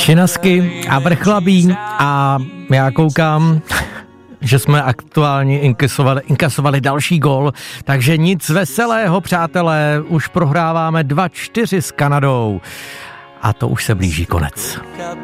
Činasky a Vrchlabí a já koukám, že jsme aktuálně inkasovali další gól, takže nic veselého, přátelé, už prohráváme 2-4 s Kanadou a to už se blíží konec.